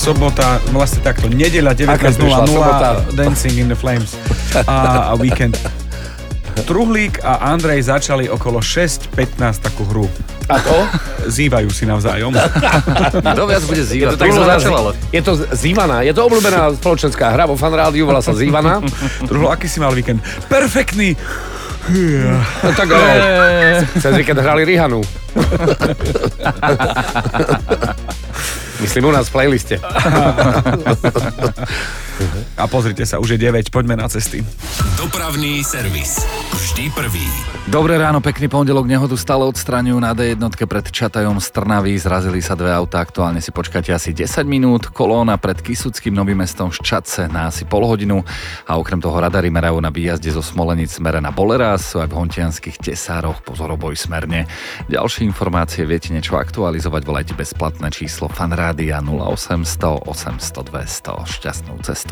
sobota, vlastne takto, nedeľa 19:00, Dancing in the Flames a Weekend. Truhlík a Andrej začali okolo 6:15 takú hru. A to? Zývajú si navzájom. Kto viac bude zývať? Je to Zývaná. Je to obľúbená spoločenská hra vo fanrádiu, volá sa Zývaná. Truhlo, aký si mal víkend? Perfektný! No tak cez víkend hrali Rihanu. Myslím u nás v playliste. A pozrite sa, už je 9, poďme na cesty. Dopravný servis. Vždy prvý. Dobré ráno, pekný pondelok. Nehodu stále odstraňujú na D1 pred Čatajom z Trnavy. Zrazili sa dve autá, aktuálne si počkáte asi 10 minút. Kolóna pred Kysuckým Novým Mestom z Čadce na asi pol hodinu. A okrem toho radary merajú na výjazde zo Smolenic smere na Bolerás, sú aj v Hontianskych Tesároch pozoroboj smerne. Ďalšie informácie viete niečo aktualizovať, volajte bezplatné číslo Fanrádia 0800 800 200. Šťastnú cestu.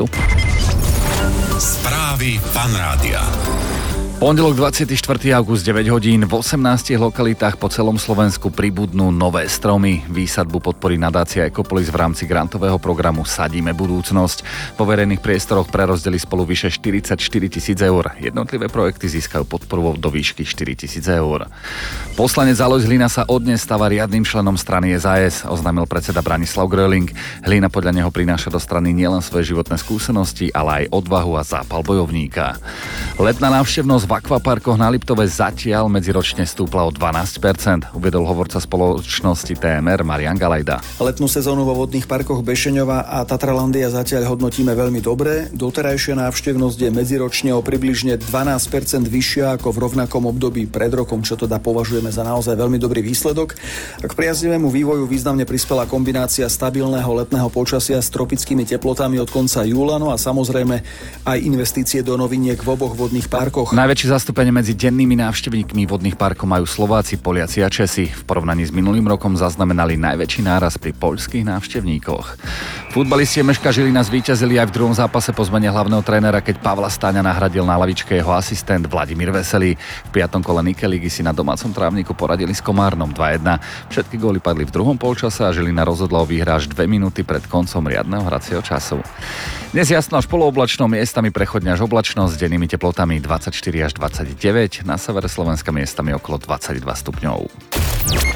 Správy Fanrádia. Pondelok 24. august 9 hodín v 18 lokalitách po celom Slovensku pribudnú nové stromy. Výsadbu podporí nadácia Ecopolis v rámci grantového programu Sadíme budúcnosť. Po verejných priestoroch prerozdeli spolu vyše 44 000 eur. Jednotlivé projekty získajú podporu do výšky 4 000 eur. Poslanec Alojz Hlina sa odnes stáva riadnym členom strany SAS, oznámil predseda Branislav Gröling. Hlina podľa neho prináša do strany nielen svoje životné skúsenosti, ale aj odvahu a zápal bojovníka. Letná návštevnosť v akvaparkoch na Liptove zatiaľ medziročne stúpla o 12%, uviedol hovorca spoločnosti TMR Marian Galajda. Letnú sezónu vo vodných parkoch Bešeňova a Tatralandia zatiaľ hodnotíme veľmi dobre. Doterajšia návštevnosť je medziročne o približne 12% vyššia ako v rovnakom období pred rokom, čo teda považujeme za naozaj veľmi dobrý výsledok. K priaznivému vývoju významne prispela kombinácia stabilného letného počasia s tropickými teplotami od konca júla, no a samozrejme aj investície do noviniek v oboch vodných parkoch. Najväčšie zastúpenie medzi dennými návštevníkmi vodných parkov majú Slováci, Poliaci a Česi. V porovnaní s minulým rokom zaznamenali najväčší náraz pri poľských návštevníkoch. Futbalisti Meška Žilina zvíťazili aj v druhom zápase po zmene hlavného trénera, keď Pavla Stáňa nahradil na lavičke jeho asistent Vladimír Veselý. V 5. kole Nike ligy si na domácom trávniku poradili s Komárnom 2-1. Všetky góly padli v druhom polčase a Žilina rozhodla o výhre až 2 minúty pred koncom riadneho hracieho času. Dnes jasno až polooblačno, miestami prechodne až oblačno s dennými teplotami 24 až 29, na severe Slovenska miestami okolo 22 stupňov.